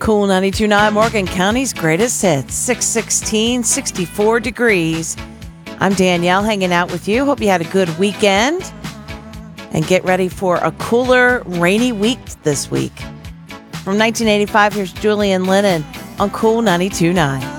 Cool 92.9 Morgan County's greatest hits, 616, 64 degrees. I'm Danielle hanging out with you. Hope you had a good weekend. And get ready for a cooler, rainy week this week. From 1985, here's Julian Lennon on Cool 92.9.